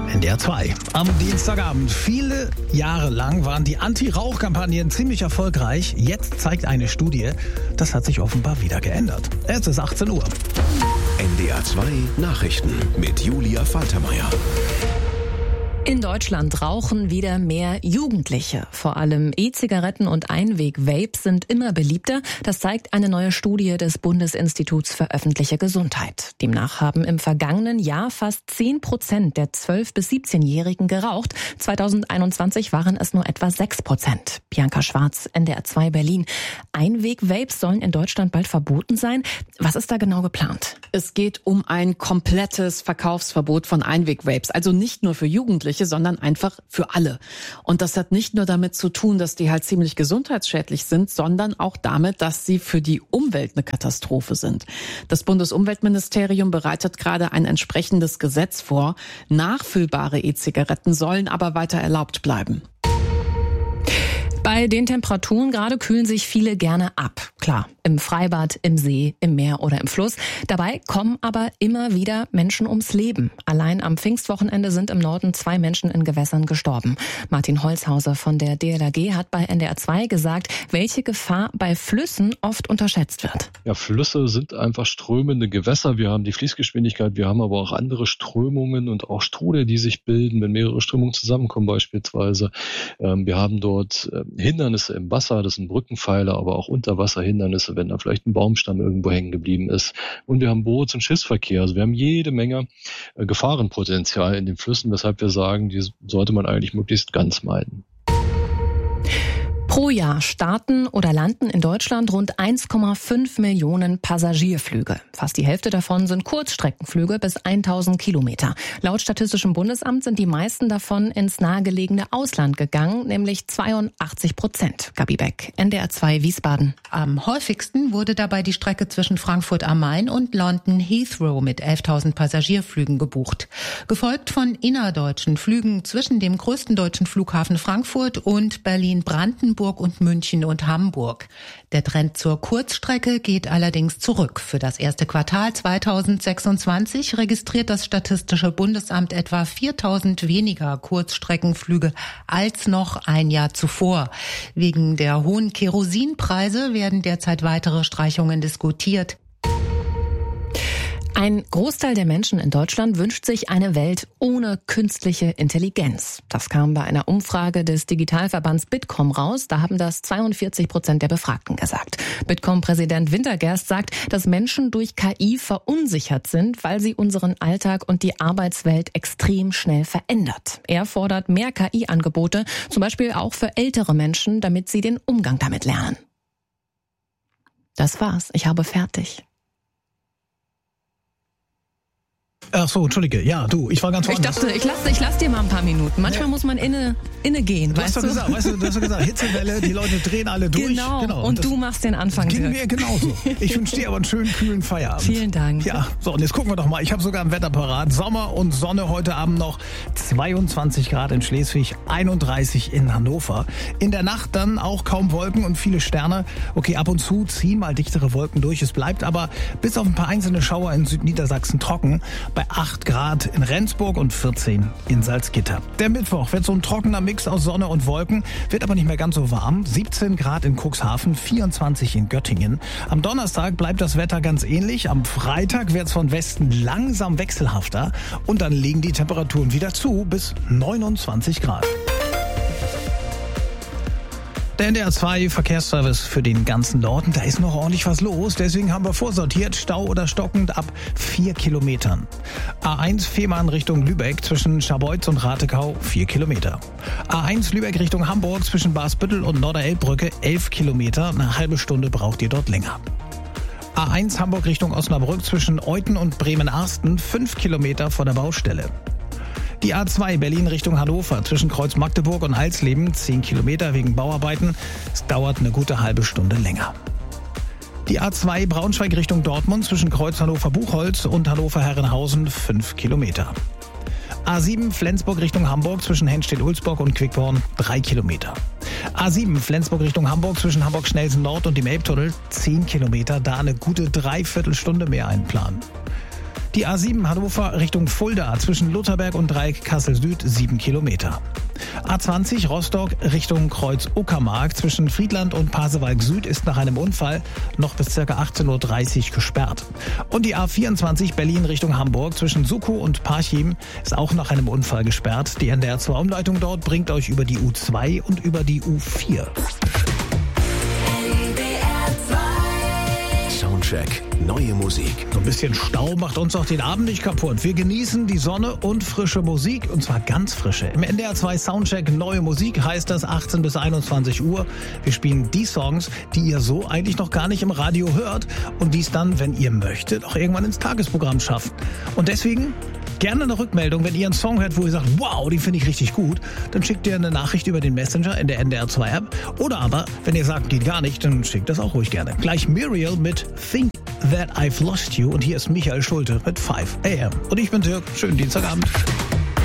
NDR 2. Am Dienstagabend. Viele Jahre lang waren die Anti-Rauch-Kampagnen ziemlich erfolgreich. Jetzt zeigt eine Studie, das hat sich offenbar wieder geändert. Es ist 18 Uhr. NDR 2 Nachrichten mit Julia Faltermeier. In Deutschland rauchen wieder mehr Jugendliche. Vor allem E-Zigaretten und Einweg-Vapes sind immer beliebter. Das zeigt eine neue Studie des Bundesinstituts für öffentliche Gesundheit. Demnach haben im vergangenen Jahr fast 10% der 12- bis 17-Jährigen geraucht. 2021 waren es nur etwa 6%. Bianca Schwarz, NDR 2 Berlin. Einweg-Vapes sollen in Deutschland bald verboten sein. Was ist da genau geplant? Es geht um ein komplettes Verkaufsverbot von Einweg-Vapes. Also nicht nur für Jugendliche, sondern einfach für alle. Und das hat nicht nur damit zu tun, dass die halt ziemlich gesundheitsschädlich sind, sondern auch damit, dass sie für die Umwelt eine Katastrophe sind. Das Bundesumweltministerium bereitet gerade ein entsprechendes Gesetz vor. Nachfüllbare E-Zigaretten sollen aber weiter erlaubt bleiben. Bei den Temperaturen gerade kühlen sich viele gerne ab. Klar, im Freibad, im See, im Meer oder im Fluss. Dabei kommen aber immer wieder Menschen ums Leben. Allein am Pfingstwochenende sind im Norden 2 Menschen in Gewässern gestorben. Martin Holzhauser von der DLRG hat bei NDR 2 gesagt, welche Gefahr bei Flüssen oft unterschätzt wird. Ja, Flüsse sind einfach strömende Gewässer. Wir haben die Fließgeschwindigkeit, wir haben aber auch andere Strömungen und auch Strudel, die sich bilden, wenn mehrere Strömungen zusammenkommen beispielsweise. Wir haben dort Hindernisse im Wasser, das sind Brückenpfeiler, aber auch Unterwasserhindernisse, wenn da vielleicht ein Baumstamm irgendwo hängen geblieben ist. Und wir haben Boots- und Schiffsverkehr. Also wir haben jede Menge Gefahrenpotenzial in den Flüssen, weshalb wir sagen, die sollte man eigentlich möglichst ganz meiden. Pro Jahr starten oder landen in Deutschland rund 1,5 Millionen Passagierflüge. Fast die Hälfte davon sind Kurzstreckenflüge bis 1000 Kilometer. Laut Statistischem Bundesamt sind die meisten davon ins nahegelegene Ausland gegangen, nämlich 82%. Gabi Beck, NDR 2 Wiesbaden. Am häufigsten wurde dabei die Strecke zwischen Frankfurt am Main und London Heathrow mit 11.000 Passagierflügen gebucht. Gefolgt von innerdeutschen Flügen zwischen dem größten deutschen Flughafen Frankfurt und Berlin-Brandenburg und München und Hamburg. Der Trend zur Kurzstrecke geht allerdings zurück. Für das erste Quartal 2026 registriert das Statistische Bundesamt etwa 4.000 weniger Kurzstreckenflüge als noch ein Jahr zuvor. Wegen der hohen Kerosinpreise werden derzeit weitere Streichungen diskutiert. Ein Großteil der Menschen in Deutschland wünscht sich eine Welt ohne künstliche Intelligenz. Das kam bei einer Umfrage des Digitalverbands Bitkom raus. Da haben das 42% der Befragten gesagt. Bitkom-Präsident Wintergerst sagt, dass Menschen durch KI verunsichert sind, weil sie unseren Alltag und die Arbeitswelt extrem schnell verändert. Er fordert mehr KI-Angebote, zum Beispiel auch für ältere Menschen, damit sie den Umgang damit lernen. Das war's. Ich habe fertig. Ach so, entschuldige. Ja, du, ich war ganz woanders. Ich dachte, ich lass dir mal ein paar Minuten. Manchmal muss man inne gehen, du hast doch gesagt, Hitzewelle, die Leute drehen alle durch. Genau. Und du machst den Anfang. Ging mir genauso. Ich wünsche dir aber einen schönen, kühlen Feierabend. Vielen Dank. Ja, so, und jetzt gucken wir doch mal. Ich habe sogar ein Wetterparat. Sommer und Sonne heute Abend noch. 22 Grad in Schleswig, 31 in Hannover. In der Nacht dann auch kaum Wolken und viele Sterne. Okay, ab und zu ziehen mal dichtere Wolken durch. Es bleibt aber bis auf ein paar einzelne Schauer in Südniedersachsen trocken. Bei 8 Grad in Rendsburg und 14 in Salzgitter. Der Mittwoch wird so ein trockener Mix aus Sonne und Wolken, wird aber nicht mehr ganz so warm. 17 Grad in Cuxhaven, 24 in Göttingen. Am Donnerstag bleibt das Wetter ganz ähnlich. Am Freitag wird es von Westen langsam wechselhafter und dann legen die Temperaturen wieder zu bis 29 Grad. Der NDR 2 Verkehrsservice für den ganzen Norden, da ist noch ordentlich was los. Deswegen haben wir vorsortiert, Stau oder stockend ab 4 Kilometern. A1 Fehmarn Richtung Lübeck zwischen Scharbeutz und Ratekau 4 Kilometer. A1 Lübeck Richtung Hamburg zwischen Barsbüttel und Norderelbbrücke 11 Kilometer. Eine halbe Stunde braucht ihr dort länger. A1 Hamburg Richtung Osnabrück zwischen Euthen und Bremen-Arsten 5 Kilometer vor der Baustelle. Die A2 Berlin Richtung Hannover zwischen Kreuz Magdeburg und Alsleben 10 Kilometer wegen Bauarbeiten. Es dauert eine gute halbe Stunde länger. Die A2 Braunschweig Richtung Dortmund zwischen Kreuz Hannover-Buchholz und Hannover-Herrenhausen 5 Kilometer. A7 Flensburg Richtung Hamburg zwischen Henstedt-Ulzburg und Quickborn 3 Kilometer. A7 Flensburg Richtung Hamburg zwischen Hamburg-Schnelsen Nord und dem Elbtunnel 10 Kilometer, da eine gute Dreiviertelstunde mehr einplanen. Die A7 Hannover Richtung Fulda zwischen Lutherberg und Dreieck Kassel Süd 7 Kilometer. A20 Rostock Richtung Kreuz Uckermark zwischen Friedland und Pasewalk Süd ist nach einem Unfall noch bis ca. 18.30 Uhr gesperrt. Und die A24 Berlin Richtung Hamburg zwischen Sukow und Parchim ist auch nach einem Unfall gesperrt. Die NDR2-Umleitung dort bringt euch über die U2 und über die U4. Soundcheck. Neue Musik. So ein bisschen Stau macht uns auch den Abend nicht kaputt. Wir genießen die Sonne und frische Musik, und zwar ganz frische. Im NDR 2 Soundcheck Neue Musik heißt das 18 bis 21 Uhr. Wir spielen die Songs, die ihr so eigentlich noch gar nicht im Radio hört und die es dann, wenn ihr möchtet, auch irgendwann ins Tagesprogramm schaffen. Und deswegen gerne eine Rückmeldung, wenn ihr einen Song hört, wo ihr sagt, wow, den finde ich richtig gut, dann schickt ihr eine Nachricht über den Messenger in der NDR 2 App. Oder aber, wenn ihr sagt, geht gar nicht, dann schickt das auch ruhig gerne. Gleich Muriel mit Think That I've Lost You, und hier ist Michael Schulte mit 5 AM. Und ich bin Dirk, schönen Dienstagabend.